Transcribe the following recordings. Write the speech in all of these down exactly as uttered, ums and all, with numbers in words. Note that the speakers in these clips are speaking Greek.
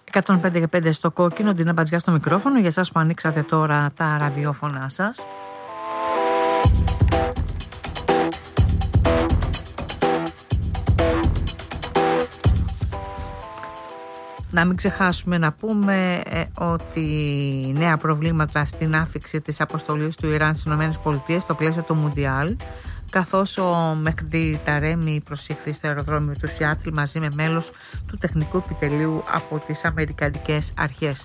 εκατόν πέντε και πέντε στο κόκκινο, Ντίνα Μπατζιά στο μικρόφωνο. Για εσάς που ανοίξατε τώρα τα ραδιόφωνά σας. Να μην ξεχάσουμε να πούμε ε, ότι νέα προβλήματα στην άφιξη της αποστολής του Ιράν στις ΗΠΑ στο πλαίσιο του Μουντιάλ, καθώς ο Μεχντή Ταρέμι προσήχθη στο αεροδρόμιο του Σιάτλ μαζί με μέλος του τεχνικού επιτελείου από τις αμερικανικές αρχές.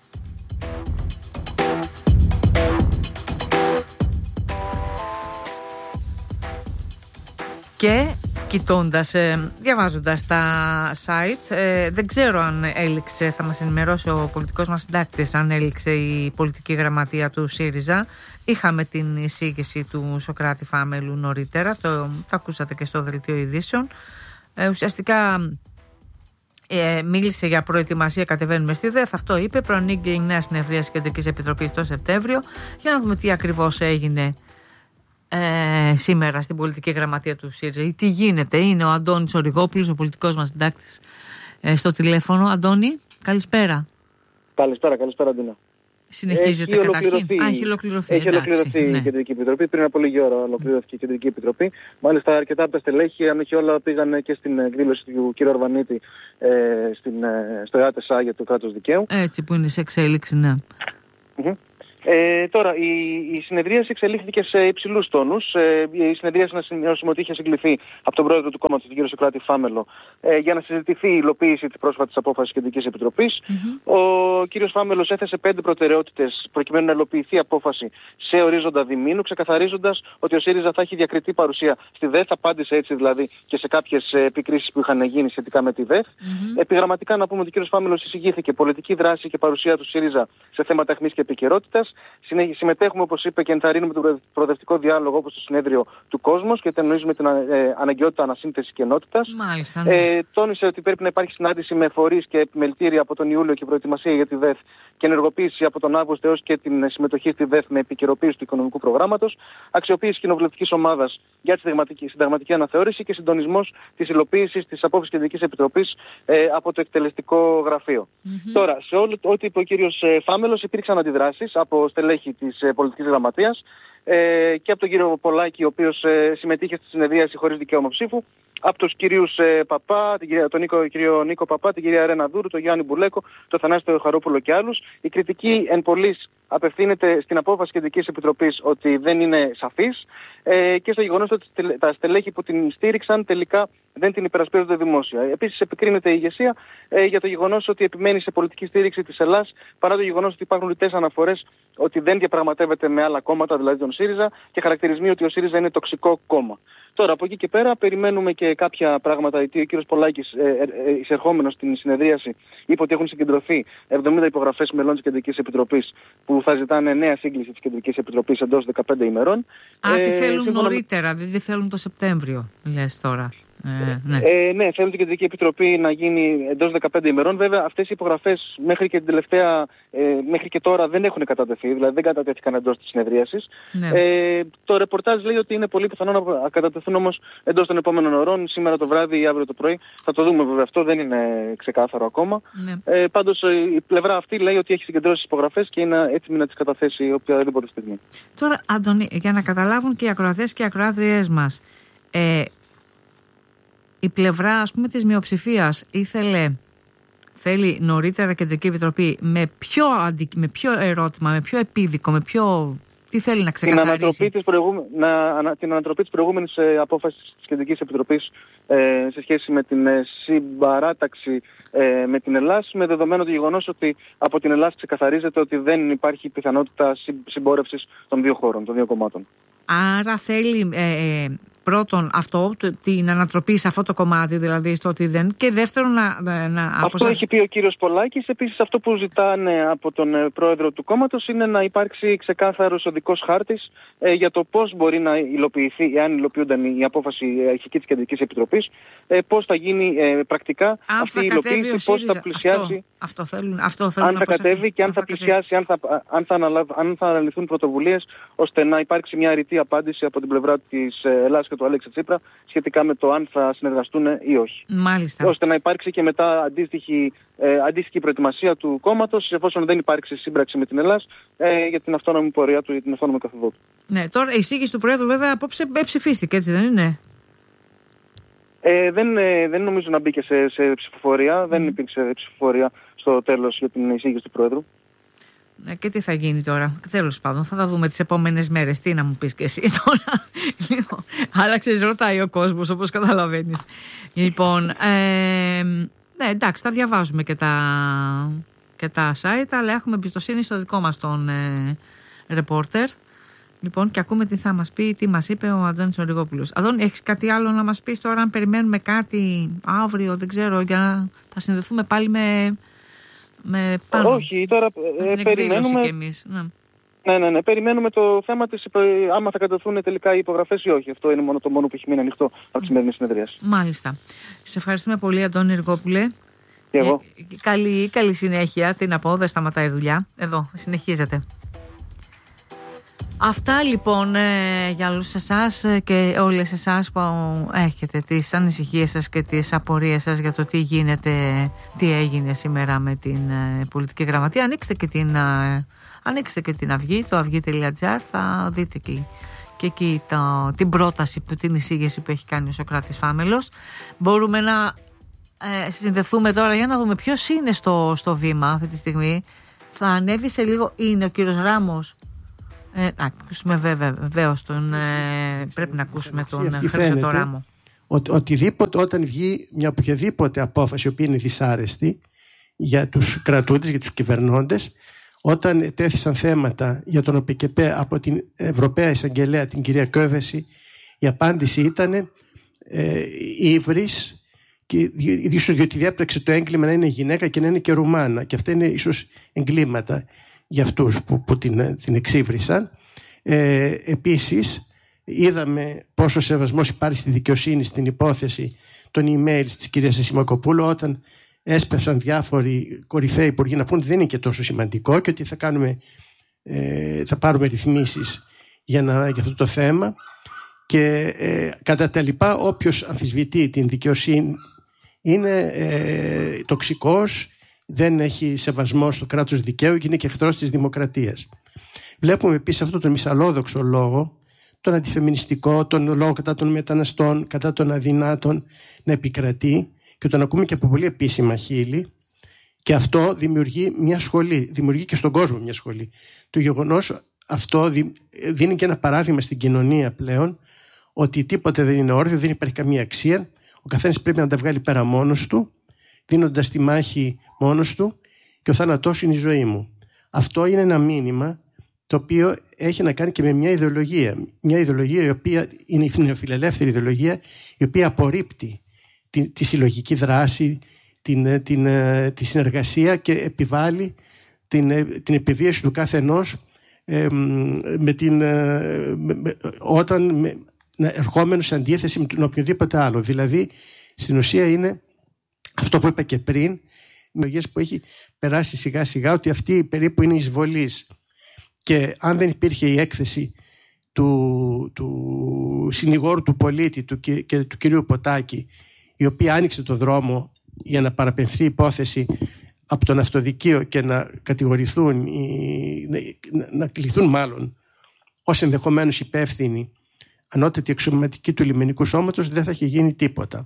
Και κοιτώντας, διαβάζοντας τα site, δεν ξέρω αν έληξε, θα μας ενημερώσει ο πολιτικός μας συντάκτης, αν έληξε η πολιτική γραμματεία του ΣΥΡΙΖΑ. Είχαμε την εισήγηση του Σωκράτη Φάμελου νωρίτερα, το, το ακούσατε και στο δελτίο ειδήσεων. Ε, ουσιαστικά ε, μίλησε για προετοιμασία, κατεβαίνουμε στη ΔΕΘ, αυτό είπε, προανήγγειλε η νέα συνεδρία της Κεντρικής Επιτροπής το Σεπτέμβριο, για να δούμε τι ακριβώς έγινε Ε, σήμερα στην πολιτική γραμματεία του ΣΥΡΙΖΑ. Τι γίνεται, είναι ο Αντώνης Οριγόπουλος, ο πολιτικός μας συντάκτης, ε, στο τηλέφωνο. Αντώνη, καλησπέρα. Καλησπέρα, καλησπέρα Ντίνα. Συνεχίζεται καταρχήν. Α, έχει ολοκληρωθεί. Έχει εντάξει, ολοκληρωθεί ναι. η Κεντρική Επιτροπή. Πριν από λίγη ώρα ολοκληρώθηκε η Κεντρική Επιτροπή. Μάλιστα, αρκετά από τα στελέχη, αν όχι όλα, πήγαν και στην εκδήλωση του κ. Αρβανίτη ε, στην, ε, στο ΕΑΤΕΣΑ για το κράτος δικαίου. Έτσι, που είναι σε εξέλιξη, ναι. Mm-hmm. Ε, τώρα, η, η συνεδρίαση εξελίχθηκε σε υψηλούς τόνους. Ε, η συνεδρίαση, να σημειώσουμε ότι είχε συγκληθεί από τον πρόεδρο του κόμματος, τον κύριο Σωκράτη Φάμελο, ε, για να συζητηθεί η υλοποίηση της πρόσφατης απόφασης της Κεντρικής Επιτροπής. Mm-hmm. Ο κύριος Φάμελος έθεσε πέντε προτεραιότητες προκειμένου να υλοποιηθεί η απόφαση σε ορίζοντα διμήνου, ξεκαθαρίζοντας ότι ο ΣΥΡΙΖΑ θα έχει διακριτή παρουσία στη ΔΕΘ. Απάντησε έτσι δηλαδή και σε κάποιες επικρίσεις που είχαν γίνει σχετικά με τη ΔΕΘ. Mm-hmm. Επιγραμματικά, να πούμε ότι ο κύριος Φάμελος εισηγήθηκε πολιτική δράση και παρουσία του ΣΥΡΙΖΑ σε θέματα αιχμής και επικαιρότητας. Συμμετέχουμε, όπως είπε, και ενθαρρύνουμε τον προοδευτικό διάλογο όπως το συνέδριο του Κόσμος και τονίζουμε την ε, αναγκαιότητα ανασύνθεσης και ενότητας. Μάλιστα, ναι. ε, τόνισε ότι πρέπει να υπάρχει συνάντηση με φορείς και επιμελητήρια από τον Ιούλιο και προετοιμασία για τη ΔΕΘ και ενεργοποίηση από τον Αύγουστο έως και την συμμετοχή στη ΔΕΘ με επικαιροποίηση του οικονομικού προγράμματος, αξιοποίηση κοινοβουλευτικής ομάδας για τη συνταγματική, συνταγματική αναθεώρηση και συντονισμός της υλοποίησης της απόφασης Κεντρικής Επιτροπής ε, από το εκτελεστικό γραφείο. Mm-hmm. Τώρα, σε όλο ό,τι είπε ο κύριος Φάμελος, υπήρξαν αντιδράσεις από στελέχη της ε, πολιτικής γραμματείας ε, και από τον κύριο Πολάκη, ο οποίος ε, συμμετείχε στη συνεδρίαση χωρίς δικαίωμα ψήφου, από τους κυρίους ε, Παπά, την κυρία, τον Νίκο, κύριο Νίκο Παπά, την κυρία Ρένα Δούρου, τον Γιάννη Μπουλέκο, τον Θανάση Χαρόπουλο και άλλους. Η κριτική εν πολλοίς απευθύνεται στην απόφαση Κεντρικής Επιτροπής ότι δεν είναι σαφής ε, και στο γεγονός ότι τα στελέχη που την στήριξαν τελικά δεν την υπερασπίζονται δημόσια. Επίσης επικρίνεται η ηγεσία ε, για το γεγονός ότι επιμένει σε πολιτική στήριξη της Ελλάς, παρά το γεγονός ότι υπάρχουν λιτές αναφορές ότι δεν διαπραγματεύεται με άλλα κόμματα, δηλαδή τον ΣΥΡΙΖΑ, και χαρακτηρισμοί ότι ο ΣΥΡΙΖΑ είναι τοξικό κόμμα. Τώρα, από εκεί και πέρα, περιμένουμε και κάποια πράγματα. Ο κύριος Πολάκης, ε, ε, ε, εισερχόμενος στην συνεδρίαση, είπε ότι έχουν συγκεντρωθεί εβδομήντα υπογραφές μελών της Κεντρικής Επιτροπής που θα ζητάνε νέα σύγκληση της Κεντρικής Επιτροπής εντός δεκαπέντε ημερών. Α, ε, τι θέλουν σύμφωνα... νωρίτερα, δεν θέλουν το Σεπτέμβριο, λες τώρα. Ε, ναι. Ε, ναι, θέλουν την Κεντρική Επιτροπή να γίνει εντός δεκαπέντε ημερών. Βέβαια, αυτές οι υπογραφές μέχρι και την τελευταία, ε, μέχρι και τώρα δεν έχουν κατατεθεί, δηλαδή δεν κατατέθηκαν εντός της συνεδρίασης. Ναι. Ε, το ρεπορτάζ λέει ότι είναι πολύ πιθανό να κατατεθούν όμως εντός των επόμενων ωρών, σήμερα το βράδυ ή αύριο το πρωί. Θα το δούμε βέβαια, αυτό δεν είναι ξεκάθαρο ακόμα. Ναι. Ε, πάντως η πλευρά αυτή λέει ότι έχει συγκεντρώσει τις υπογραφές και είναι έτοιμη να τις καταθέσει οποιαδήποτε στιγμή. Τώρα, Αντώνη, για να καταλάβουν και οι ακροατές και οι ακροάτριές μας, ε, η πλευρά, ας πούμε, της μειοψηφίας ήθελε, θέλει νωρίτερα Κεντρική Επιτροπή με ποιο, αντι, με ποιο ερώτημα, με ποιο επίδικο, με ποιο... Τι θέλει να ξεκαθαρίσει? Την ανατροπή της, προηγούμε, να, την ανατροπή της προηγούμενης ε, απόφασης της Κεντρικής Επιτροπής ε, σε σχέση με την ε, συμπαράταξη ε, με την Ελλάς, με δεδομένο το γεγονός ότι από την Ελλάς ξεκαθαρίζεται ότι δεν υπάρχει πιθανότητα συμπόρευσης των δύο χώρων, των δύο κομμάτων. Άρα θέλει ε, ε, πρώτον αυτό, την ανατροπή σε αυτό το κομμάτι, δηλαδή στο ότι δεν, και δεύτερον να... να αυτό αποσα... έχει πει ο κύριος Πολάκης. Επίσης αυτό που ζητάνε από τον ε, πρόεδρο του κόμματος είναι να υπάρξει ξεκάθαρος οδικός χάρτης ε, για το πώς μπορεί να υλοποιηθεί, εάν υλοποιούνταν η απόφαση αρχική της Κεντρικής Επιτροπής, ε, πώς θα γίνει ε, πρακτικά αν αυτή η υλοποίηση, πώς θα πλησιάσει, αυτό, αυτό θέλουν, αυτό θέλουν αν θα κατέβει και αν, αν θα, θα πλησιάσει, αν θα, αν, θα αναλάβ, αν θα αναλυθούν πρωτοβουλίες ώστε να υπάρξει μια αρρητή απάντηση από την πλευρά της Ελλάδας και του Αλέξη Τσίπρα σχετικά με το αν θα συνεργαστούν ή όχι. Μάλιστα. Ώστε να υπάρξει και μετά αντίστοιχη, ε, αντίστοιχη προετοιμασία του κόμματος, εφόσον δεν υπάρξει σύμπραξη με την Ελλάδα ε, για την αυτόνομη πορεία του, για την αυτόνομη καθοδό του. Ναι, τώρα η εισήγηση του Προέδρου βέβαια απόψε ψηφίστηκε, έτσι δεν είναι? Ε, δεν, ε, δεν νομίζω να μπήκε σε, σε ψηφοφορία. Mm. Δεν υπήρξε ψηφοφορία στο τέλος για την εισήγηση του Πρόεδρου. Ναι, και τι θα γίνει τώρα? Τέλος πάντων, θα τα δούμε τις επόμενες μέρες. Τι να μου πεις και εσύ τώρα? Λοιπόν, άλλαξες, ρωτάει ο κόσμος, όπως καταλαβαίνεις. Λοιπόν, ε, ναι, εντάξει, τα διαβάζουμε και τα, και τα site, αλλά έχουμε εμπιστοσύνη στο δικό μας τον ε, reporter. Λοιπόν, και ακούμε τι θα μας πει, τι μας είπε ο Αντώνης ο Ριγόπουλος. Αντώνη, έχεις κάτι άλλο να μας πεις τώρα, αν περιμένουμε κάτι αύριο, δεν ξέρω, για να θα συνδεθούμε πάλι με, με πάνω. Όχι, τώρα ε, περιμένουμε. Και εμείς. Ναι. Ναι, ναι, ναι. Περιμένουμε το θέμα της, άμα θα κατευθούν τελικά οι υπογραφές ή όχι. Αυτό είναι μόνο το μόνο που έχει μείνει ανοιχτό από τη σημερινή συνεδρίαση. Μάλιστα. Σε ευχαριστούμε πολύ, Αντώνη Ριγόπουλε. Και εγώ. Ε, καλή, καλή συνέχεια. Τι να πω, δεν σταματάει η δουλειά. Εδώ, συνεχίζεται. Αυτά λοιπόν ε, για όλους εσάς και όλες εσάς που έχετε τις ανησυχίες σας και τις απορίες σας για το τι γίνεται, τι έγινε σήμερα με την ε, πολιτική γραμματεία. Ανοίξτε και την, ε, ανοίξτε και την Αυγή, το αυγή τελεία τζι άρ, θα δείτε και, και εκεί το, την πρόταση, την εισήγηση που έχει κάνει ο Σωκράτης Φάμελος. Μπορούμε να ε, συνδεθούμε τώρα για να δούμε ποιος είναι στο, στο βήμα αυτή τη στιγμή. Θα ανέβει σε λίγο, είναι ο κύριος Ράμος. Ε, να ακούσουμε βέβαια, βεβαίως τον, ε, πρέπει να ακούσουμε τον Χρήστο Ράμο. Ότι, οτιδήποτε, όταν βγει μια οποιαδήποτε απόφαση, η οποία είναι δυσάρεστη για τους κρατούντες, για τους κυβερνώντες, όταν τέθησαν θέματα για τον ΟΠΚΠ από την Ευρωπαία Εισαγγελέα, την κυρία Κόβεση, η απάντηση ήταν ε, ύβρις, και ίσως διότι διέπραξε το έγκλημα να είναι γυναίκα και να είναι και Ρουμάνα, και αυτά είναι ίσως εγκλήματα για αυτούς που, που την, την εξύβρισαν. Ε, επίσης είδαμε πόσο σεβασμός υπάρχει στη δικαιοσύνη στην υπόθεση των email της κυρίας Σιμακοπούλου, όταν έσπευσαν διάφοροι κορυφαίοι υπουργοί να πούν ότι δεν είναι και τόσο σημαντικό και ότι θα, κάνουμε, ε, θα πάρουμε ρυθμίσεις για, να, για αυτό το θέμα. Και ε, κατά τα λοιπά, όποιος αμφισβητεί την δικαιοσύνη είναι ε, τοξικός, δεν έχει σεβασμό στο κράτος δικαίου και είναι και εχθρός της δημοκρατίας. Βλέπουμε επίσης αυτό τον μυσαλλόδοξο λόγο, τον αντιφεμινιστικό, τον λόγο κατά των μεταναστών, κατά των αδυνάτων να επικρατεί, και τον ακούμε και από πολύ επίσημα χείλη, και αυτό δημιουργεί μια σχολή, δημιουργεί και στον κόσμο μια σχολή. Το γεγονός αυτό δίνει και ένα παράδειγμα στην κοινωνία πλέον, ότι τίποτε δεν είναι όρθιο, δεν υπάρχει καμία αξία, ο καθένας πρέπει να τα βγάλει πέρα μόνος του, δίνοντας τη μάχη μόνος του, και ο θάνατός είναι η ζωή μου. Αυτό είναι ένα μήνυμα το οποίο έχει να κάνει και με μια ιδεολογία. Μια ιδεολογία η οποία είναι η νεοφιλελεύθερη ιδεολογία, η οποία απορρίπτει τη, τη συλλογική δράση, την, την, τη συνεργασία, και επιβάλλει την, την επιβίωση του κάθε ενός ε, με την, με, με, όταν με, ερχόμενος σε αντίθεση με τον οποιοδήποτε άλλο. Δηλαδή, στην ουσία είναι αυτό που είπα και πριν, με που έχει περάσει σιγά σιγά, ότι αυτή περίπου είναι εισβολής. Και αν δεν υπήρχε η έκθεση του, του συνηγόρου του πολίτη του, και, και του κυρίου Ποτάκη, η οποία άνοιξε το δρόμο για να παραπεμφθεί υπόθεση από τον αυτοδικείο και να κατηγορηθούν, να, να κληθούν μάλλον ως ενδεχομένως υπεύθυνοι ανώτατη αξιωματική του λιμενικού σώματος, δεν θα είχε γίνει τίποτα.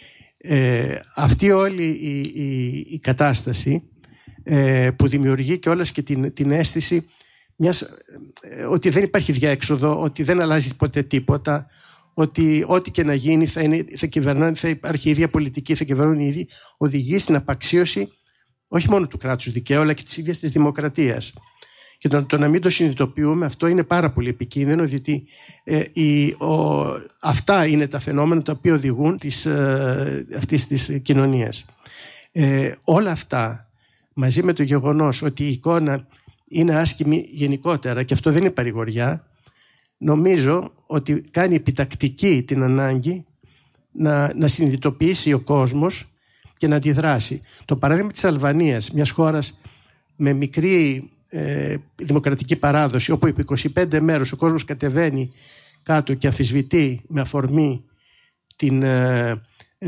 Ε, αυτή όλη η, η, η κατάσταση ε, που δημιουργεί και όλας και την, την αίσθηση μιας, ε, ότι δεν υπάρχει διέξοδο, ότι δεν αλλάζει ποτέ τίποτα, ότι ό,τι και να γίνει θα, είναι, θα κυβερνάνε, θα υπάρχει η ίδια πολιτική, θα κυβερνούν οι ίδιοι, οδηγεί στην απαξίωση όχι μόνο του κράτους δικαίου, αλλά και της ίδιας της δημοκρατίας. Και το, το να μην το συνειδητοποιούμε, αυτό είναι πάρα πολύ επικίνδυνο, γιατί ε, η, ο, αυτά είναι τα φαινόμενα τα οποία οδηγούν της, ε, αυτής της κοινωνίας. Ε, όλα αυτά, μαζί με το γεγονός ότι η εικόνα είναι άσχημη γενικότερα, και αυτό δεν είναι παρηγοριά, νομίζω ότι κάνει επιτακτική την ανάγκη να, να συνειδητοποιήσει ο κόσμος και να αντιδράσει. Το παράδειγμα της Αλβανίας, μιας χώρας με μικρή ε, δημοκρατική παράδοση, όπου επί είκοσι πέντε μέρες ο κόσμος κατεβαίνει κάτω και αμφισβητεί με αφορμή την, ε,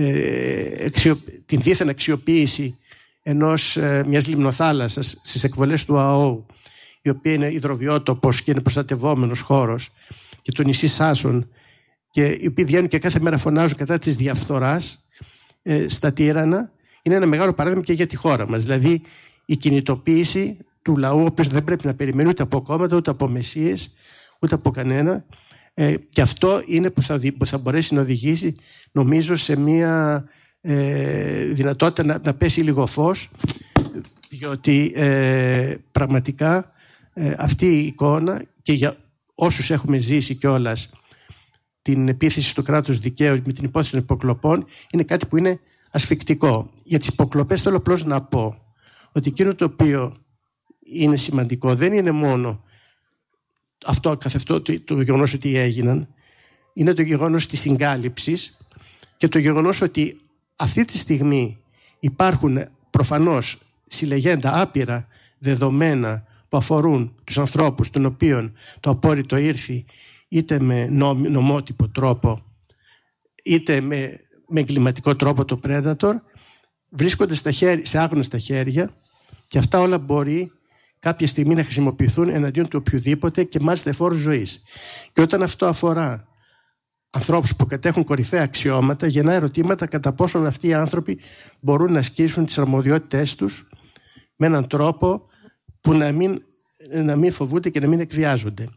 ε, αξιο, την δίθεν αξιοποίηση ενός, ε, μιας λιμνοθάλασσας στις εκβολές του ΑΟ, η οποία είναι υδροβιότοπος και είναι προστατευόμενος χώρος, και το νησί Σάσον, και οι οποίοι βγαίνουν και κάθε μέρα φωνάζουν κατά της διαφθοράς ε, στα Τύρανα, είναι ένα μεγάλο παράδειγμα και για τη χώρα μας. Δηλαδή η κινητοποίηση του λαού, ο οποίος δεν πρέπει να περιμένει ούτε από κόμματα, ούτε από μεσίες, ούτε από κανένα. Ε, και αυτό είναι που θα, που θα μπορέσει να οδηγήσει, νομίζω, σε μια ε, δυνατότητα να, να πέσει λίγο φως, διότι ε, πραγματικά ε, αυτή η εικόνα, και για όσους έχουμε ζήσει κιόλας την επίθεση στο κράτος δικαίου με την υπόθεση των υποκλοπών, είναι κάτι που είναι ασφικτικό. Για τις υποκλοπές θέλω απλώς να πω ότι εκείνο το οποίο είναι σημαντικό δεν είναι μόνο αυτό καθ' αυτό το, το γεγονός ότι έγιναν, είναι το γεγονός της συγκάλυψης και το γεγονός ότι αυτή τη στιγμή υπάρχουν προφανώς συλλεγέντα άπειρα δεδομένα που αφορούν τους ανθρώπους των οποίων το απόρριτο ήρθε είτε με νομότυπο τρόπο είτε με, με εγκληματικό τρόπο, το Predator, βρίσκονται στα χέρια, σε άγνωστα χέρια, και αυτά όλα μπορεί κάποια στιγμή να χρησιμοποιηθούν εναντίον του οποιοδήποτε, και μάλιστα εφόρους ζωής. Και όταν αυτό αφορά ανθρώπους που κατέχουν κορυφαία αξιώματα, γεννά ερωτήματα κατά πόσον αυτοί οι άνθρωποι μπορούν να ασκήσουν τις αρμοδιότητές τους με έναν τρόπο που να μην, να μην φοβούνται και να μην εκβιάζονται.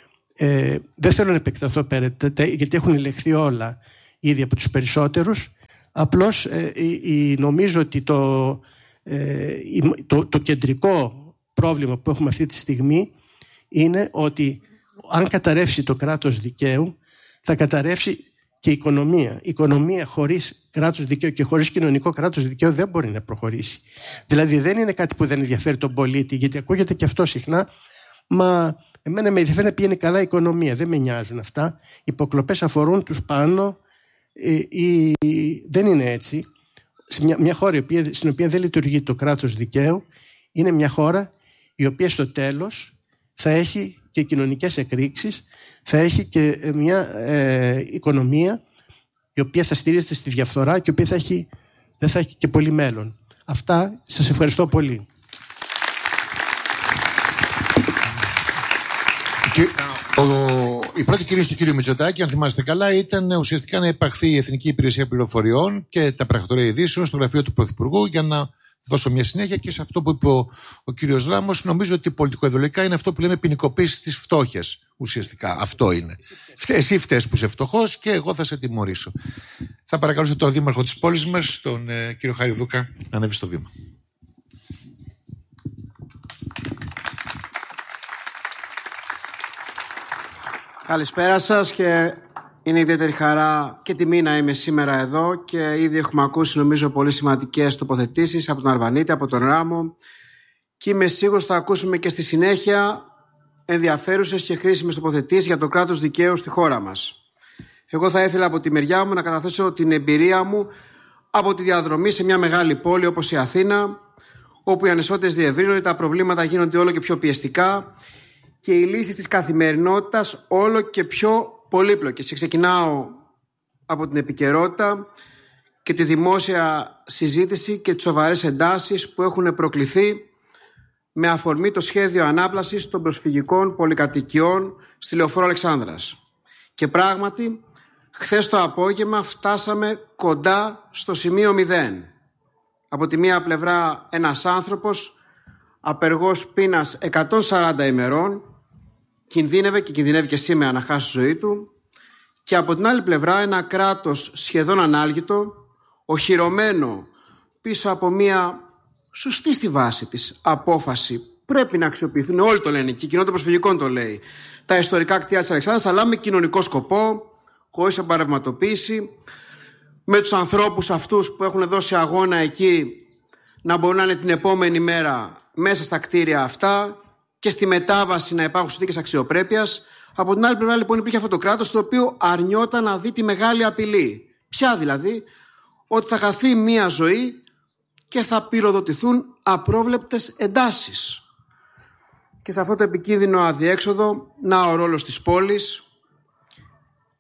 Ε, δεν θέλω να επεκταθώ περαιτέρω, γιατί έχουν ελεγχθεί όλα ήδη από τους περισσότερους. Απλώς ε, ε, νομίζω ότι το, ε, το, το κεντρικό πρόβλημα που έχουμε αυτή τη στιγμή είναι ότι αν καταρρεύσει το κράτος δικαίου, θα καταρρεύσει και η οικονομία. Η οικονομία χωρίς κράτος δικαίου και χωρίς κοινωνικό κράτος δικαίου δεν μπορεί να προχωρήσει. Δηλαδή δεν είναι κάτι που δεν ενδιαφέρει τον πολίτη, γιατί ακούγεται και αυτό συχνά, μα εμένα με ενδιαφέρει να πηγαίνει καλά η οικονομία. Δεν με νοιάζουν αυτά. Οι υποκλοπές αφορούν τους πάνω. Ε, ή, δεν είναι έτσι. Σε μια, μια χώρα στην οποία δεν λειτουργεί το κράτος δικαίου, είναι μια χώρα η οποία στο τέλος θα έχει και κοινωνικές εκρήξεις, θα έχει και μια ε, οικονομία η οποία θα στηρίζεται στη διαφθορά και η οποία θα έχει, δεν θα έχει και πολύ μέλλον. Αυτά, σας ευχαριστώ πολύ. Ο, η πρώτη κήρυξη του κύριου Μητσοτάκη, αν θυμάστε καλά, ήταν ουσιαστικά να υπαχθεί η Εθνική Υπηρεσία Πληροφοριών και τα πρακτορία ειδήσεων στο γραφείο του Πρωθυπουργού, για να δώσω μια συνέχεια και σε αυτό που είπε ο, ο κύριος Ράμος. Νομίζω ότι πολιτικοειδεολογικά είναι αυτό που λέμε ποινικοποίηση της φτώχειας. Ουσιαστικά αυτό είναι. Εσύ φταίς που είσαι φτωχός και εγώ θα σε τιμωρήσω. Θα παρακαλούσα τον δήμαρχο της πόλης μας, τον ε, κύριο Χάρη Δούκα, να ανέβει στο βήμα. Καλησπέρα σας, και είναι ιδιαίτερη χαρά και τιμή να είμαι σήμερα εδώ, και ήδη έχουμε ακούσει νομίζω πολύ σημαντικές τοποθετήσεις από τον Αρβανίτη, από τον Ράμο, και είμαι σίγουρος θα ακούσουμε και στη συνέχεια ενδιαφέρουσες και χρήσιμες τοποθετήσεις για το κράτος δικαίου στη χώρα μας. Εγώ θα ήθελα από τη μεριά μου να καταθέσω την εμπειρία μου από τη διαδρομή σε μια μεγάλη πόλη όπως η Αθήνα, όπου οι ανισότητες διευρύνονται, τα προβλήματα γίνονται όλο και πιο πιεστικά και οι λύσεις της καθημερινότητας όλο και πιο πολύπλοκες. Και ξεκινάω από την επικαιρότητα και τη δημόσια συζήτηση και τις σοβαρές εντάσεις που έχουν προκληθεί με αφορμή το σχέδιο ανάπλασης των προσφυγικών πολυκατοικιών στη Λεωφόρο Αλεξάνδρας. Και πράγματι, χθες το απόγευμα φτάσαμε κοντά στο σημείο μηδέν. Από τη μία πλευρά ένας άνθρωπος απεργός πείνας εκατόν σαράντα ημερών κινδύνευε και κινδυνεύει και σήμερα να χάσει τη ζωή του, και από την άλλη πλευρά ένα κράτος σχεδόν ανάλγητο, οχυρωμένο πίσω από μια σωστή στη βάση της απόφαση. Πρέπει να αξιοποιηθούν, όλοι το λένε και η κοινότητα προσφυγικών το λέει, τα ιστορικά κτίρια της Αλεξάνδρας, αλλά με κοινωνικό σκοπό, χωρίς εμπαρευματοποίηση, με τους ανθρώπους αυτούς που έχουν δώσει αγώνα εκεί να μπορούν να είναι την επόμενη μέρα μέσα στα κτίρια αυτά και στη μετάβαση να υπάρχουν συνθήκες αξιοπρέπειας. Από την άλλη πλευρά λοιπόν υπήρχε αυτό το κράτος το οποίο αρνιόταν να δει τη μεγάλη απειλή. Ποια δηλαδή? Ότι θα χαθεί μία ζωή και θα πυροδοτηθούν απρόβλεπτες εντάσεις. Και σε αυτό το επικίνδυνο αδιέξοδο, να ο ρόλος της πόλης,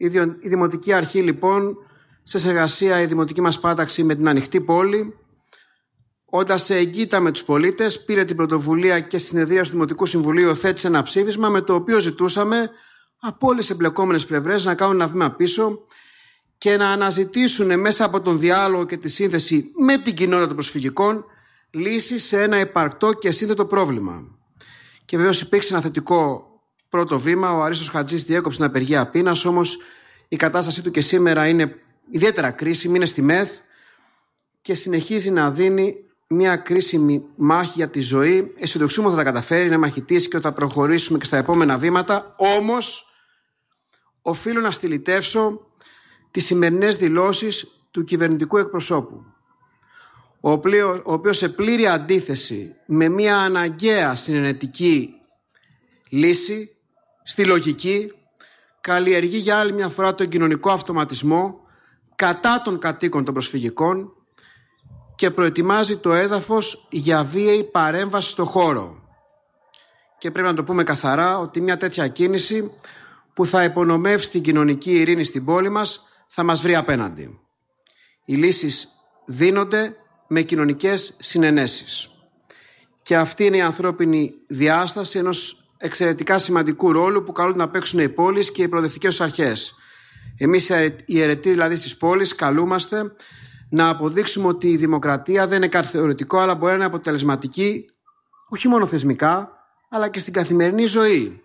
Η Δημοτική Αρχή, λοιπόν, σε συνεργασία η Δημοτική μας Πάταξη με την Ανοιχτή Πόλη, όταν σε εγκύτα με τους πολίτες, πήρε την πρωτοβουλία και στη συνεδρία του Δημοτικού Συμβουλίου θέτησε ένα ψήφισμα με το οποίο ζητούσαμε από όλες τις εμπλεκόμενες πλευρές να κάνουν ένα βήμα πίσω και να αναζητήσουν μέσα από τον διάλογο και τη σύνθεση με την κοινότητα των προσφυγικών λύσεις σε ένα υπαρκτό και σύνθετο πρόβλημα. Και βεβαίως υπήρξε ένα θετικό πρώτο βήμα. Ο Αρίστος Χατζής διέκοψε την απεργία πείνας, όμως η κατάστασή του και σήμερα είναι ιδιαίτερα κρίσιμη, είναι στη ΜΕΘ και συνεχίζει να δίνει μια κρίσιμη μάχη για τη ζωή. Αισιοδοξούμε ότι θα τα καταφέρει, είναι μαχητής και ότι θα προχωρήσουμε και στα επόμενα βήματα. Όμως, οφείλω να στυλιτεύσω τις σημερινές δηλώσεις του κυβερνητικού εκπροσώπου, ο οποίος σε πλήρη αντίθεση με μια αναγκαία συνενετική λύση, στη λογική, καλλιεργεί για άλλη μια φορά τον κοινωνικό αυτοματισμό κατά των κατοίκων των προσφυγικών και προετοιμάζει το έδαφος για βίαιη παρέμβαση στο χώρο. Και πρέπει να το πούμε καθαρά ότι μια τέτοια κίνηση που θα υπονομεύσει την κοινωνική ειρήνη στην πόλη μας θα μας βρει απέναντι. Οι λύσεις δίνονται με κοινωνικές συνενέσεις. Και αυτή είναι η ανθρώπινη διάσταση ενός εξαιρετικά σημαντικού ρόλου που καλούνται να παίξουν οι πόλεις και οι προοδευτικές αρχές. Εμείς οι αιρετοί δηλαδή στις πόλεις καλούμαστε να αποδείξουμε ότι η δημοκρατία δεν είναι κάτι θεωρητικό, αλλά μπορεί να είναι αποτελεσματική όχι μόνο θεσμικά, αλλά και στην καθημερινή ζωή.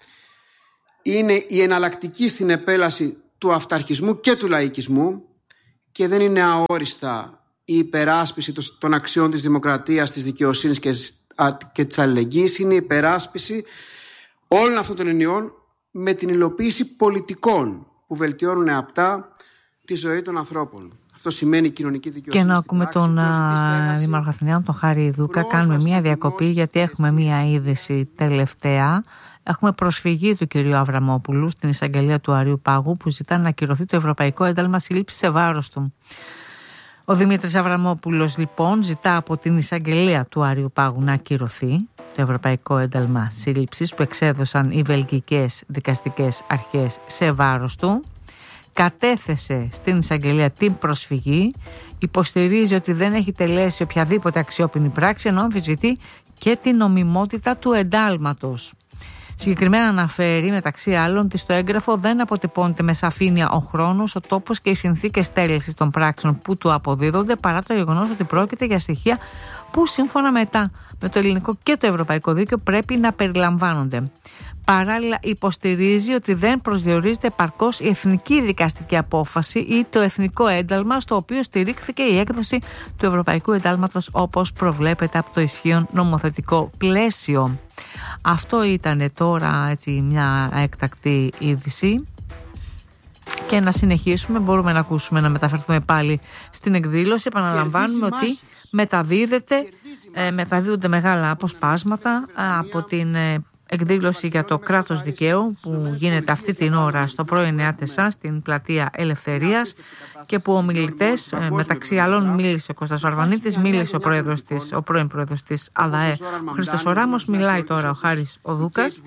Είναι η εναλλακτική στην επέλαση του αυταρχισμού και του λαϊκισμού και δεν είναι αόριστα η υπεράσπιση των αξιών της δημοκρατίας, της δικαιοσύνης και της αλληλεγγύης. Είναι η υπεράσπιση όλων αυτών των ενιών με την υλοποίηση πολιτικών που βελτιώνουν απτά τη ζωή των ανθρώπων. Αυτό σημαίνει κοινωνική δικαιοσύνη. Και να ακούμε τον Δήμαρχο Αθηναίων, τον Χάρη Δούκα. Κάνουμε μία διακοπή γιατί έχουμε μία είδηση τελευταία. Έχουμε προσφυγή του κυρίου Αβραμόπουλου στην εισαγγελία του Αριού Πάγου που ζητά να ακυρωθεί το Ευρωπαϊκό Ένταλμα Σύλληψης σε βάρος του. Ο Δημήτρης Αβραμόπουλος λοιπόν ζητά από την εισαγγελία του Αριού Πάγου να ακυρωθεί το Ευρωπαϊκό Ένταλμα Σύλληψης που εξέδωσαν οι βελγικές δικαστικές αρχές σε βάρος του. Κατέθεσε στην εισαγγελία την προσφυγή, υποστηρίζει ότι δεν έχει τελέσει οποιαδήποτε αξιόπινη πράξη, ενώ αμφισβητεί και την νομιμότητα του εντάλματος. Συγκεκριμένα αναφέρει μεταξύ άλλων ότι στο έγγραφο δεν αποτυπώνεται με σαφήνεια ο χρόνος, ο τόπος και οι συνθήκες τέλεσης των πράξεων που του αποδίδονται, παρά το γεγονός ότι πρόκειται για στοιχεία που σύμφωνα μετά με το ελληνικό και το ευρωπαϊκό δίκαιο πρέπει να περιλαμβάνονται. Παράλληλα υποστηρίζει ότι δεν προσδιορίζεται επαρκώς η εθνική δικαστική απόφαση ή το εθνικό ένταλμα στο οποίο στηρίχθηκε η έκδοση του Ευρωπαϊκού Εντάλματος όπως προβλέπεται από το ισχύον νομοθετικό πλαίσιο. Αυτό ήταν τώρα έτσι, μια έκτακτη είδηση. Και να συνεχίσουμε, μπορούμε να ακούσουμε, να μεταφερθούμε πάλι στην εκδήλωση. Επαναλαμβάνουμε ότι μεταδίδεται, ε, μεταδίδονται μεγάλα αποσπάσματα από την ε, εκδήλωση για το κράτος δικαίου που γίνεται αυτή την ώρα στο πρώην ΕΑΤΕΣΑ στην πλατεία Ελευθερίας και που ομιλητές, μεταξύ άλλων μίλησε ο Κώστας Αρβανίτης, μίλησε ο, πρόεδρος της, ο πρώην πρόεδρος της ΑΔΑΕ ο Χρήστος Οράμος, μιλάει τώρα ο Χάρης ο Δούκας.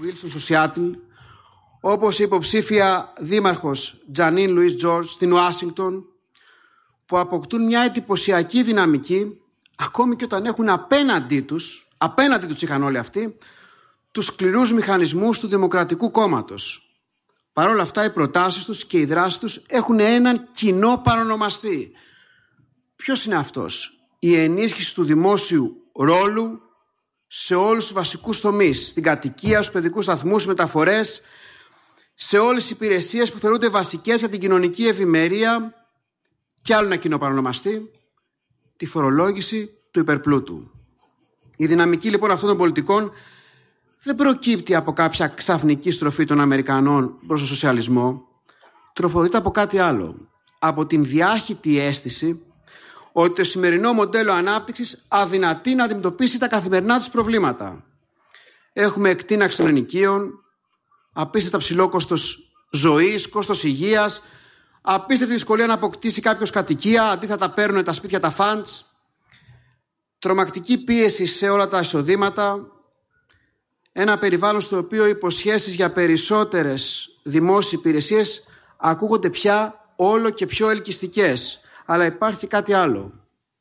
Όπως η υποψήφια δήμαρχος Τζανίν Λουίς Τζορτζ στην Ουάσιγκτον, που αποκτούν μια εντυπωσιακή δυναμική ακόμη και όταν έχουν απέναντί τους, απέναντί τους είχαν όλοι αυτοί, τους σκληρούς μηχανισμούς του Δημοκρατικού Κόμματος. Παρ' όλα αυτά οι προτάσεις τους και οι δράσεις τους έχουν έναν κοινό παρονομαστή. Ποιος είναι αυτός? Η ενίσχυση του δημόσιου ρόλου σε όλους τους βασικούς τομείς, στην κατοικία, στους παιδικούς σταθμούς, μεταφορές, σε όλες τις υπηρεσίες που θεωρούνται βασικές για την κοινωνική ευημερία και άλλο ένα κοινό παρονομαστή, τη φορολόγηση του υπερπλούτου. Η δυναμική λοιπόν αυτών των πολιτικών δεν προκύπτει από κάποια ξαφνική στροφή των Αμερικανών προς τον σοσιαλισμό, τροφοδοτείται από κάτι άλλο. Από την διάχυτη αίσθηση ότι το σημερινό μοντέλο ανάπτυξης αδυνατεί να αντιμετωπίσει τα καθημερινά τους προβλήματα. Έχουμε εκτείναξη των ενοικίων, απίστευτα ψηλό κόστος ζωής, κόστος υγείας, απίστευτη δυσκολία να αποκτήσει κάποιος κατοικία, αντίθετα παίρνουν τα σπίτια τα φαντς, τρομακτική πίεση σε όλα τα εισοδήματα, ένα περιβάλλον στο οποίο οι υποσχέσεις για περισσότερες δημόσιες υπηρεσίες ακούγονται πια όλο και πιο ελκυστικές. Αλλά υπάρχει κάτι άλλο.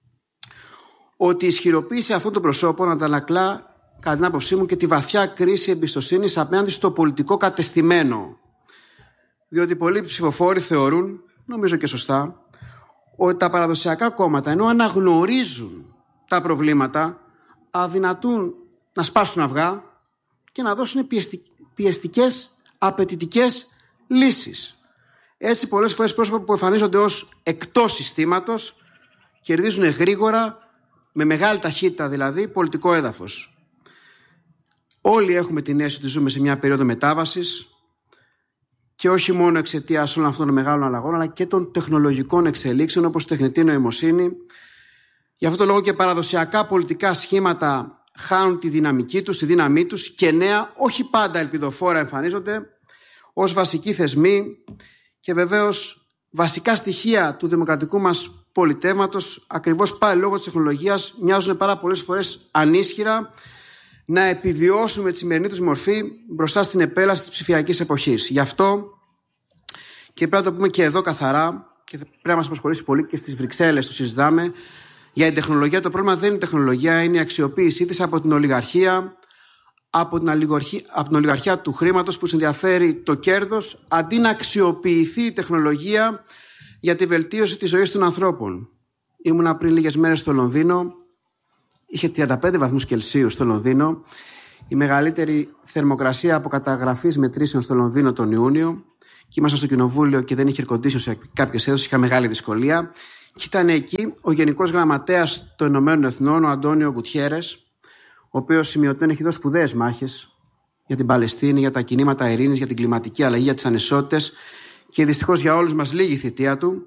Ότι η ισχυροποίηση αυτών των προσώπων αντανακλά, κατά την άποψή μου, και τη βαθιά κρίση εμπιστοσύνης απέναντι στο πολιτικό κατεστημένο. Διότι πολλοί ψηφοφόροι θεωρούν, νομίζω και σωστά, ότι τα παραδοσιακά κόμματα, ενώ αναγνωρίζουν τα προβλήματα, αδυνατούν να σπάσουν αυγά και να δώσουν πιεστικές, απαιτητικές λύσεις. Έτσι, πολλές φορές πρόσωπα που εμφανίζονται ως εκτός συστήματος κερδίζουν γρήγορα, με μεγάλη ταχύτητα δηλαδή, πολιτικό έδαφος. Όλοι έχουμε την αίσθηση ότι ζούμε σε μια περίοδο μετάβασης, και όχι μόνο εξαιτίας όλων αυτών των μεγάλων αλλαγών, αλλά και των τεχνολογικών εξελίξεων, όπως η τεχνητή νοημοσύνη. Γι' αυτό το λόγο και παραδοσιακά πολιτικά σχήματα χάνουν τη δυναμική τους, τη δύναμή τους, και νέα, όχι πάντα ελπιδοφόρα, εμφανίζονται ως βασικοί θεσμοί και βεβαίως βασικά στοιχεία του δημοκρατικού μας πολιτεύματος, ακριβώς πάλι λόγω της τεχνολογίας, μοιάζουν πάρα πολλές φορές ανίσχυρα να επιβιώσουν με τη σημερινή τους μορφή μπροστά στην επέλαση της ψηφιακής εποχής. Γι' αυτό, και πρέπει να το πούμε και εδώ καθαρά, και πρέπει να μας απασχολήσει πολύ, και στις Βρυξέλλες το συζητάμε, για την τεχνολογία. Το πρόβλημα δεν είναι η τεχνολογία, είναι η αξιοποίησή της από την ολιγαρχία, από την, από την ολιγαρχία του χρήματος, που τους ενδιαφέρει το κέρδος, αντί να αξιοποιηθεί η τεχνολογία για τη βελτίωση της ζωής των ανθρώπων. Ήμουνα πριν λίγες μέρες στο Λονδίνο. Είχε τριάντα πέντε βαθμούς Κελσίου στο Λονδίνο, η μεγαλύτερη θερμοκρασία από καταγραφής μετρήσεων στο Λονδίνο τον Ιούνιο, και ήμασταν στο κοινοβούλιο και δεν είχε air condition σε κάποιες αίθουσες, είχα μεγάλη δυσκολία. Και ήταν εκεί ο Γενικός Γραμματέας των Ηνωμένων Εθνών, ο Αντώνιο Γκουτιέρες, ο οποίος σημειωτέν έχει δώσει σπουδαίες μάχες για την Παλαιστίνη, για τα κινήματα ειρήνης, για την κλιματική αλλαγή, για τις ανισότητες, και δυστυχώς για όλους μας λίγη η θητεία του.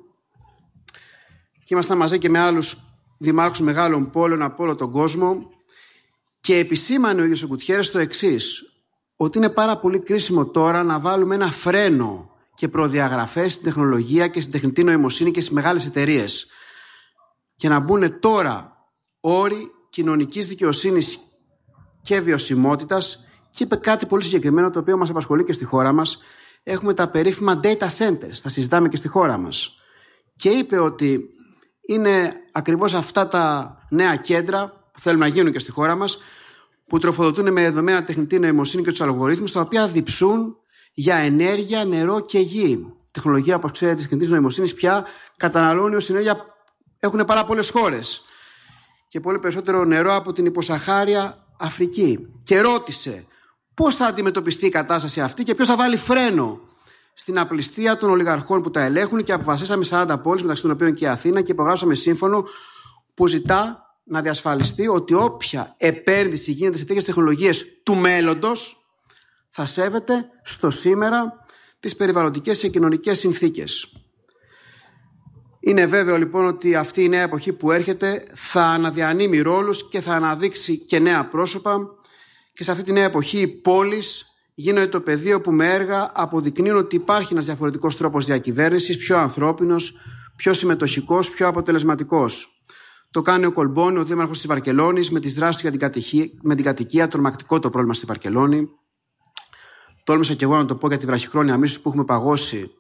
Και ήμασταν μαζί και με άλλους δημάρχους μεγάλων πόλεων από όλο τον κόσμο, και επισήμανε ο ίδιος ο Γκουτιέρες το εξής, ότι είναι πάρα πολύ κρίσιμο τώρα να βάλουμε ένα φρένο και προδιαγραφές στην τεχνολογία και στην τεχνητή νοημοσύνη και στις μεγάλες εταιρείες, και να μπουν τώρα όροι κοινωνικής δικαιοσύνης και βιωσιμότητας. Και είπε κάτι πολύ συγκεκριμένο, το οποίο μας απασχολεί και στη χώρα μας. Έχουμε τα περίφημα data centers, τα συζητάμε και στη χώρα μας, και είπε ότι είναι ακριβώς αυτά τα νέα κέντρα που θέλουν να γίνουν και στη χώρα μας, που τροφοδοτούν με δεδομένα τεχνητή νοημοσύνη και τους αλγορίθμους, τα οποία διψούν για ενέργεια, νερό και γη. Η τεχνολογία, όπως ξέρετε, της τεχνητής νοημοσύνης πια καταναλώνει ως ενέργεια, έχουν πάρα πολλές χώρες, και πολύ περισσότερο νερό από την υποσαχάρια Αφρική. Και ρώτησε πώς θα αντιμετωπιστεί η κατάσταση αυτή και ποιος θα βάλει φρένο στην απληστία των ολιγαρχών που τα ελέγχουν, και αποφασίσαμε σαράντα πόλεις, μεταξύ των οποίων και η Αθήνα, και υπογράψαμε σύμφωνο που ζητά να διασφαλιστεί ότι όποια επένδυση γίνεται σε τέτοιες τεχνολογίες του μέλλοντος θα σέβεται στο σήμερα τις περιβαλλοντικές και κοινωνικές συνθήκες. Είναι βέβαιο λοιπόν ότι αυτή η νέα εποχή που έρχεται θα αναδιανύμει ρόλους και θα αναδείξει και νέα πρόσωπα, και σε αυτή τη νέα εποχή οι πόλεις γίνονται το πεδίο που με έργα αποδεικνύουν ότι υπάρχει ένας διαφορετικός τρόπος διακυβέρνησης, πιο ανθρώπινος, πιο συμμετοχικός, πιο αποτελεσματικός. Το κάνει ο Κολμπόνι, ο δήμαρχος της Βαρκελόνης, με τις δράσεις του για την κατοικία, με την κατοικία, τρομακτικό το πρόβλημα στη Βαρκελόνη. Τόλμησα και εγώ να το πω για τη βραχυχρόνια μίσθωση που έχουμε παγώσει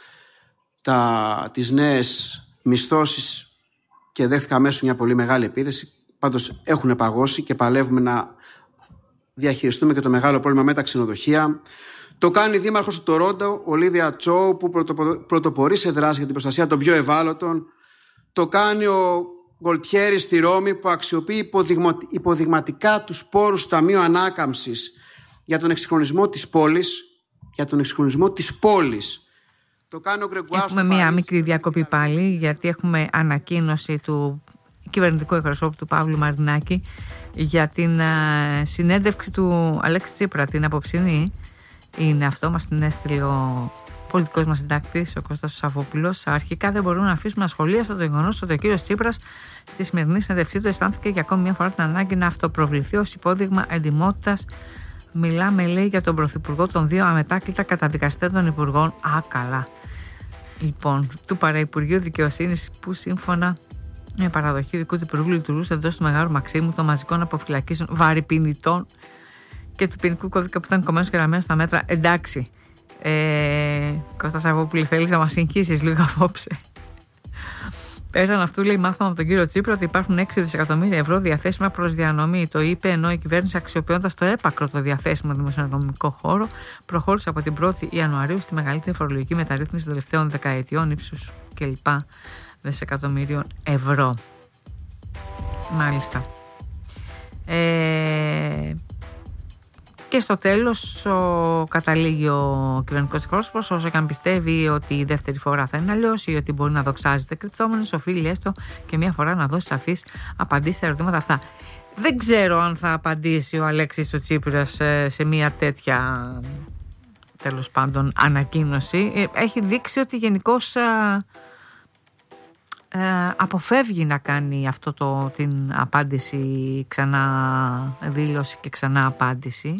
τα, τις νέες μισθώσεις, και δέχθηκα αμέσως μια πολύ μεγάλη επίθεση. Πάντως έχουν παγώσει και παλεύουμε να διαχειριστούμε και το μεγάλο πρόβλημα με τα ξενοδοχεία. Το κάνει η δήμαρχος του Τορόντο, Ολίβια Τσόου, που πρωτοπορεί σε δράση για την προστασία των πιο ευάλωτων. Το κάνει ο Γκολτιέρη στη Ρώμη, που αξιοποιεί υποδειγματικά τους πόρους του Ταμείου Ανάκαμψης για τον εξυγχρονισμό της πόλης. Για τον εξυγχρονισμό της πόλης. Το κάνει ο Γκρεγκουάρ. Έχουμε μία Παρίσι. Μικρή διακοπή πάλι, γιατί έχουμε ανακοίνωση του κυβερνητικού εκπροσώπου του Παύλου Μαρινάκη για την uh, συνέντευξη του Αλέξη Τσίπρα, την απόψινή. Είναι αυτό, μας την έστειλε ο πολιτικός μας συντάκτης, ο Κώστας Σαββόπουλος. Αρχικά δεν μπορούμε να αφήσουμε ασχολία στο γεγονός ότι ο κύριος Τσίπρας στη σημερινή συνέντευξή του αισθάνθηκε για ακόμη μια φορά την ανάγκη να αυτοπροβληθεί ως υπόδειγμα εντιμότητας. Μιλάμε, λέει, για τον Πρωθυπουργό των δύο αμετάκλητα καταδικαστέντων υπουργών. Α, καλά. Λοιπόν, του Παραυπουργείου Δικαιοσύνης, που σύμφωνα με παραδοχή δικού του Υπουργού λειτουργούσε εντός του Μεγάλου Μαξίμου των μαζικών αποφυλακίσεων βαρυπινητών και του ποινικού κώδικα που ήταν κομμένος και γραμμένος στα μέτρα. Εντάξει, Ε, Κώστα Σαββόπουλη, θέλεις να μας συγχύσεις λίγο απόψε? Πέραν αυτού, λέει, μάθαμε από τον κύριο Τσίπρα ότι υπάρχουν έξι δισεκατομμύρια ευρώ διαθέσιμα προς διανομή. Το είπε ενώ η κυβέρνηση, αξιοποιώντας το έπακρο το διαθέσιμο δημοσιονομικό χώρο, προχώρησε από την πρώτη Ιανουαρίου στη μεγαλύτερη φορολογική μεταρρύθμιση των τελευταίων δεκαετιών, ύψους κλπ. Δισεκατομμύριων ευρώ. Μάλιστα. Ε, και στο τέλος ο, καταλήγει ο κυβερνητικός εκπρόσωπος, όσο και αν πιστεύει ότι η δεύτερη φορά θα είναι αλλιώς ή ότι μπορεί να δοξάζεται κρυπτόμενος, οφείλει έστω και μια φορά να δώσει σαφείς απαντήσεις στα ερωτήματα αυτά. Δεν ξέρω αν θα απαντήσει ο Αλέξης ο Τσίπρας σε, σε μια τέτοια, τέλος πάντων, ανακοίνωση. Έχει δείξει ότι γενικώς Ε, αποφεύγει να κάνει αυτό το, την απάντηση, ξανά δήλωση και ξανά απάντηση.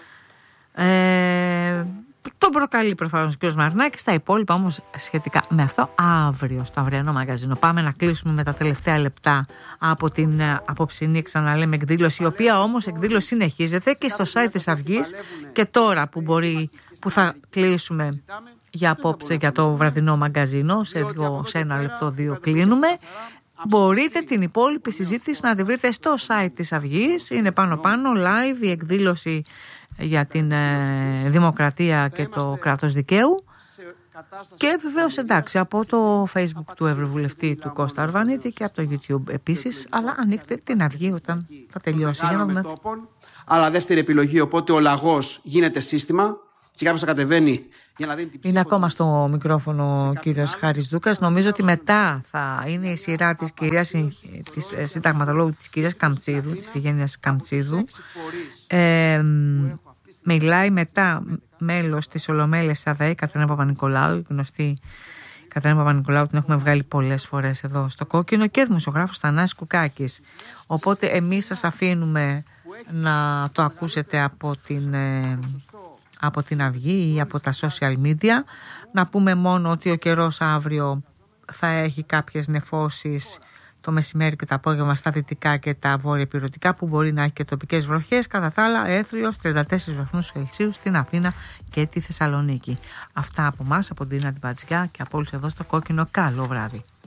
Ε, τον προκαλεί προφανώς ο κ. Μαρινάκης. Τα υπόλοιπα όμως σχετικά με αυτό αύριο στο αυριανό μαγαζίνο. Πάμε να κλείσουμε με τα τελευταία λεπτά από την απόψινή, ξαναλέμε, εκδήλωση, η οποία όμως εκδήλωση συνεχίζεται και στο site της Αυγής και τώρα που μπορεί, που θα κλείσουμε για απόψε για το βραδινό μαγκαζίνο, σε, δύο, σε ένα λεπτό δύο κλείνουμε. Μπορείτε την υπόλοιπη συζήτηση να τη βρείτε στο site της Αυγής. Είναι πάνω πάνω live η εκδήλωση για την ε, δημοκρατία και το κράτος δικαίου. Και βεβαίως, εντάξει, από το Facebook του Ευρωβουλευτή του Κώστα Αρβανίτη και από το YouTube επίσης. Αλλά ανοίξτε την Αυγή όταν θα τελειώσει. Για να δούμε. Αλλά δεύτερη επιλογή, οπότε ο λαγός γίνεται σύστημα και κάποιος θα κατεβαίνει για να δίνει την ψήφο. Είναι ακόμα στο μικρόφωνο ο κύριος Χάρης Δούκας. Νομίζω ότι μετά θα είναι η σειρά της κυρίας, της συνταγματολόγου της κυρίας Καμτσίδου, της Φιγένειας Καμτσίδου. Ε, μιλάει μετά μέλος της Ολομέλειας ΑΔΕ, Κατερίνα Παπα-Νικολάου, η γνωστή Κατερίνα Παπα-Νικολάου, την έχουμε βγάλει πολλές φορές εδώ στο Κόκκινο, και δημοσιογράφος Θανάσης Κουκάκης. Οπότε εμείς σας αφήνουμε να το ακούσετε από την... από την Αυγή ή από τα social media. Να πούμε μόνο ότι ο καιρός αύριο θα έχει κάποιες νεφώσεις το μεσημέρι και το απόγευμα στα δυτικά και τα βόρεια ηπειρωτικά, που μπορεί να έχει και τοπικές βροχές. Κατά τα άλλα, έθριος τριάντα τέσσερις βαθμούς Κελσίου στην Αθήνα και τη Θεσσαλονίκη. Αυτά από εμάς, από την Ντίνα Τιμπατζιά και από όλους εδώ στο Κόκκινο. Καλό βράδυ.